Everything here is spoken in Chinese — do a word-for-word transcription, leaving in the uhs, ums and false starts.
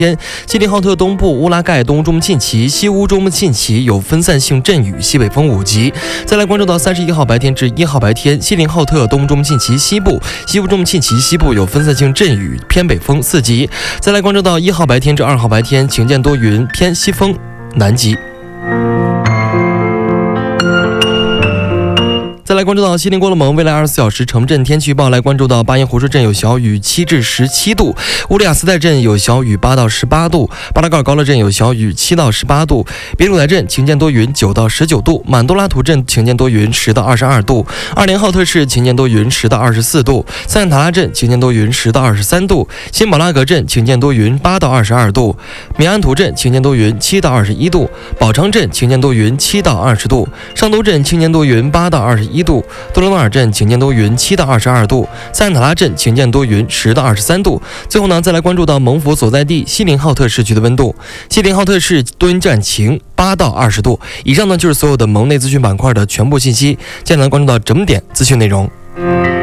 天，锡林浩特东部乌拉盖东中近期、西乌中近期有分散性阵雨，西北风五级。再来关注到三十一号白天至一号白天，锡林浩特东中近期西部、西乌中近期西部有分散性阵雨，偏北风四级。再来关注到一号白天至二号白天，晴间多云，偏西风南级。再来关注到锡林郭勒盟未来二十四小时城镇天气预报，来关注到巴彦湖水镇有小雨七至十七度，乌里雅斯代镇有小雨八到十八度，巴拉格尔高勒镇有小雨七到十八度，别鲁莱镇晴间多云九到十九度，满多拉图镇晴间多云十到二十二度，二连浩特市晴间多云十到二十四度，塞罕塔拉镇晴间多云十到二十三度，新宝拉格镇晴间多云八到二十二度，米安图镇晴间多云七到二十一度，宝昌镇晴间多云七到二十度，上都镇晴间多云八到二十一度，多罗诺尔镇晴间多云七到二十二度，塞罕塔拉镇晴间多云十到二十三度。最后呢，再来关注到蒙府所在地锡林浩特市区的温度，锡林浩特市多云转晴，八到二十度。以上呢就是所有的蒙内资讯板块的全部信息，接下来关注到整点资讯内容。